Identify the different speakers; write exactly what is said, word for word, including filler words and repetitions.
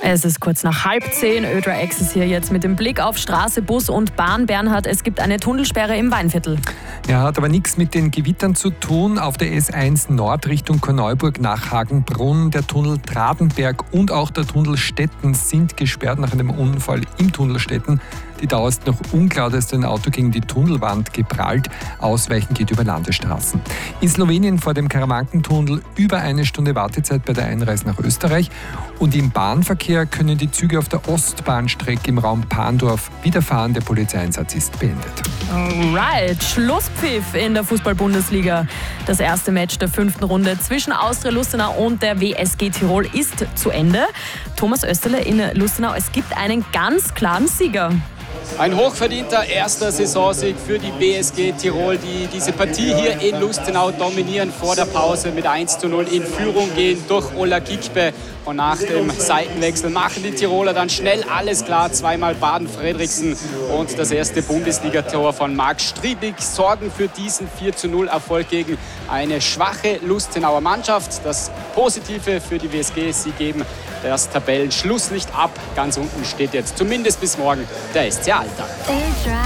Speaker 1: Es ist kurz nach halb zehn. Ödra X ist hier jetzt mit dem Blick auf Straße, Bus und Bahn. Bernhard, es gibt eine Tunnelsperre im Weinviertel.
Speaker 2: Ja, hat aber nichts mit den Gewittern zu tun. Auf der S eins Nord Richtung Korneuburg nach Hagenbrunn. Der Tunnel Tradenberg und auch der Tunnel Stetten sind gesperrt nach einem Unfall im Tunnel Stetten. Die Dauer ist noch unklar, da ist ein Auto gegen die Tunnelwand geprallt. Ausweichen geht über Landesstraßen. In Slowenien vor dem Karawankentunnel über eine Stunde Wartezeit bei der Einreise nach Österreich. Und im Bahnverkehr können die Züge auf der Ostbahnstrecke im Raum Pandorf wieder fahren. Der Polizeieinsatz ist beendet.
Speaker 1: Alright, Schlusspfiff in der Fußball-Bundesliga. Das erste Match der fünften Runde zwischen Austria Lustenau und der W S G Tirol ist zu Ende. Thomas Österle in Lustenau, es gibt einen ganz klaren Sieger.
Speaker 3: Ein hochverdienter erster Saisonsieg für die B S G Tirol, die diese Partie hier in Lustenau dominieren, vor der Pause mit eins zu null in Führung gehen durch Ola Gigbe. Und nach dem Seitenwechsel machen die Tiroler dann schnell alles klar. Zweimal Baden-Fredriksen und das erste Bundesligator von Marc Striebig sorgen für diesen vier zu null Erfolg gegen eine schwache Lustenauer Mannschaft. Das Positive für die W S G, sie geben das Tabellenschlusslicht ab. Ganz unten steht jetzt zumindest bis morgen der S C Alter.